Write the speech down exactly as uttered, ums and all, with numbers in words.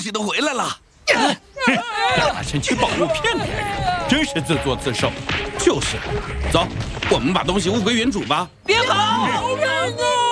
西都回来了。 拿神奇宝物骗别人，真是自作自受。 就是，走，我们把东西物归原主吧。 别跑！饶人啊！